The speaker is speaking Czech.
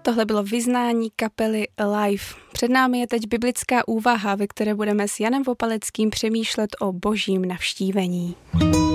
tohle bylo vyznání kapely Alive. Před námi je teď biblická úvaha, ve které budeme s Janem Vopaleckým přemýšlet o božím navštívení.